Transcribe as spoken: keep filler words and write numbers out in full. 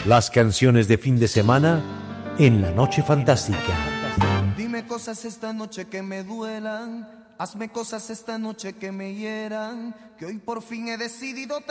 Las canciones de fin de semana en La Noche Fantástica. Dime cosas esta noche que me duelan, hazme cosas esta noche que me hieran, que hoy por fin he decidido